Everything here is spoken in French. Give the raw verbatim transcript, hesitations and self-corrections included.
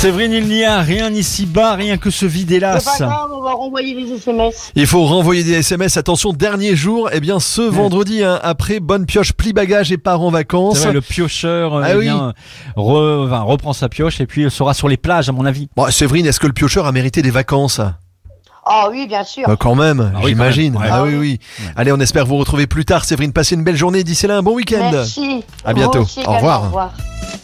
Séverine, il n'y a rien ici-bas, rien que ce vide, hélas. C'est pas grave, on va renvoyer les S M S. Il faut renvoyer des S M S. Attention, dernier jour, eh bien ce vendredi, hein, après bonne pioche, pli bagage et part en vacances. C'est vrai, le piocheur euh, Ah eh oui. bien, re, enfin, reprend sa pioche et puis il sera sur les plages, à mon avis. Bon, Séverine, est-ce que le piocheur a mérité des vacances? Ah oui, bien sûr. Euh, Quand même, Ah oui, j'imagine. quand même, ouais. Ah oui, oui. Ouais. Allez, on espère vous retrouver plus tard. Séverine, passez une belle journée. D'ici là, un bon week-end. Merci. À bientôt. Vous aussi Au également, revoir. Au revoir.